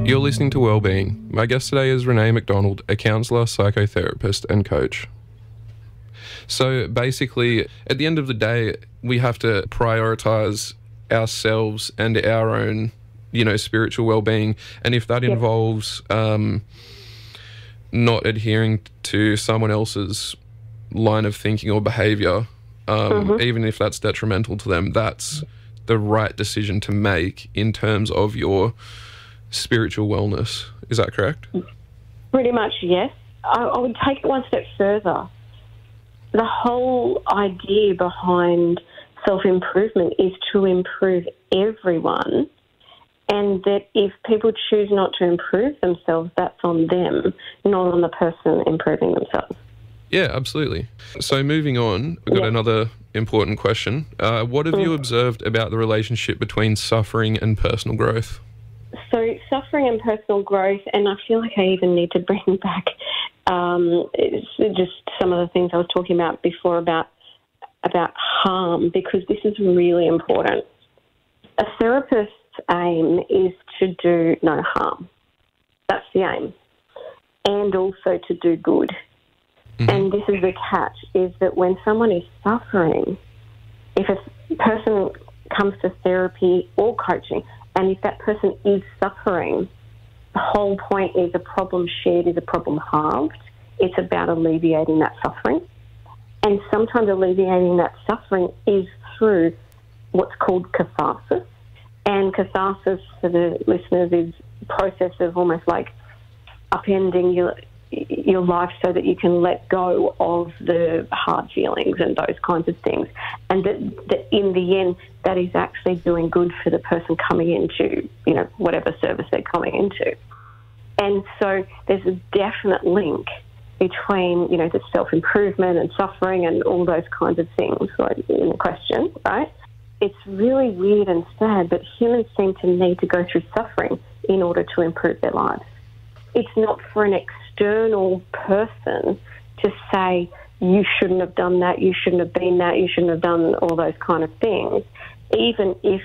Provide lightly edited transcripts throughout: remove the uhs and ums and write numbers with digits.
You're listening to Wellbeing. My guest today is Renee McDonald, a counsellor, psychotherapist and coach. So basically, at the end of the day, we have to prioritise ourselves and our own, spiritual well-being. And if that involves not adhering to someone else's line of thinking or behaviour, even if that's detrimental to them, that's the right decision to make in terms of your spiritual wellness. Is that correct? Pretty much, yes. I would take it one step further. The whole idea behind self-improvement is to improve everyone, and that if people choose not to improve themselves, that's on them, not on the person improving themselves. Yeah, absolutely. So moving on, we've got another important question. What have you observed about the relationship between suffering and personal growth? So suffering and personal growth, and I feel like I even need to bring back just some of the things I was talking about before about harm, because this is really important. A therapist's aim is to do no harm. That's the aim. And also to do good. Mm-hmm. And this is the catch, is that when someone is suffering, if a person comes to therapy or coaching, and if that person is suffering, the whole point is a problem shared is a problem halved. It's about alleviating that suffering. And sometimes alleviating that suffering is through what's called catharsis. And catharsis, for the listeners, is a process of almost like upending your life so that you can let go of the hard feelings and those kinds of things. And that in the end, that is actually doing good for the person coming into, whatever service they're coming into. And so there's a definite link between, the self-improvement and suffering and all those kinds of things, like in the question, right? It's really weird and sad, but humans seem to need to go through suffering in order to improve their lives. It's not for an external person to say, you shouldn't have done that, you shouldn't have been that, you shouldn't have done all those kind of things, even if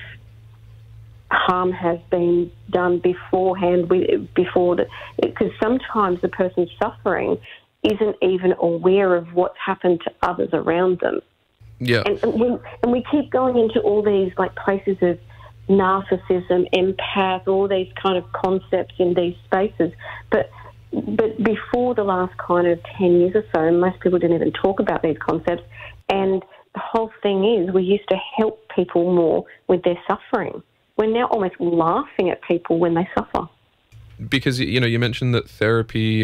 harm has been done beforehand, because sometimes the person suffering isn't even aware of what's happened to others around them. Yeah. And we keep going into all these places of narcissism, empath, all these kind of concepts in these spaces. But before the last kind of 10 years or so, most people didn't even talk about these concepts. And the whole thing is we used to help people more with their suffering. We're now almost laughing at people when they suffer. Because, you mentioned that therapy,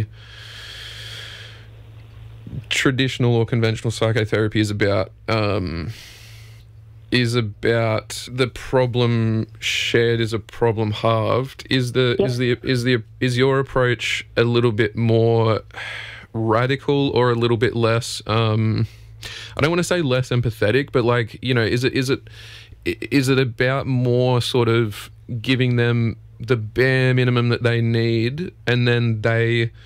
traditional or conventional psychotherapy, is about the problem shared is a problem halved. Is your approach a little bit more radical or a little bit less? I don't want to say less empathetic, but is it about more sort of giving them the bare minimum that they need, and then they